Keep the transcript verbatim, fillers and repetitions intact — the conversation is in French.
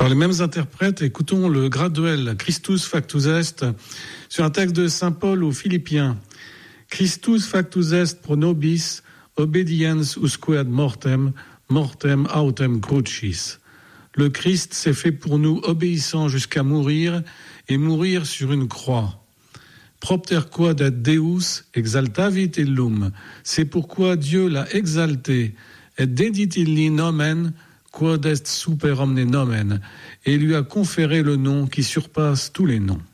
les mêmes interprètes, écoutons le graduel Christus factus est sur un texte de saint Paul aux Philippiens. Christus factus est pro nobis obediens usque ad mortem, mortem autem crucis. Le Christ s'est fait pour nous obéissant jusqu'à mourir et mourir sur une croix. Propter quod et Deus exaltavit illum. C'est pourquoi Dieu l'a exalté et dedit illi nomen quod est super omne nomen, et lui a conféré le nom qui surpasse tous les noms.